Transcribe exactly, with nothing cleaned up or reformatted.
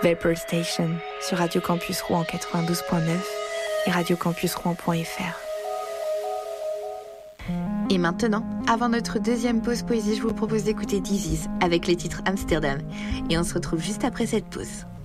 Vapor Station sur Radio Campus Rouen quatre-vingt-douze point neuf et radio campus rouen point f r. Et maintenant, avant notre deuxième pause poésie, je vous propose d'écouter This Is avec le titre Amsterdam. Et on se retrouve juste après cette pause.